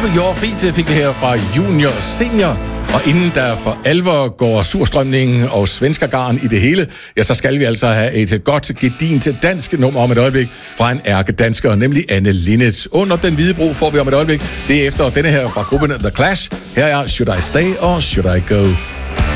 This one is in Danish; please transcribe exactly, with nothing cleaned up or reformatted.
Over Your Feet fik vi her fra Junior Senior. Og inden der for alvor går surstrømningen og svenskergarn i det hele, ja, så skal vi altså have et godt, gedint dansk nummer om et øjeblik fra en ærkedansker, nemlig Anne Linnet. Under den hvide bro får vi om et øjeblik. Det er efter denne her fra gruppen The Clash. Her er Should I Stay or Should I Go?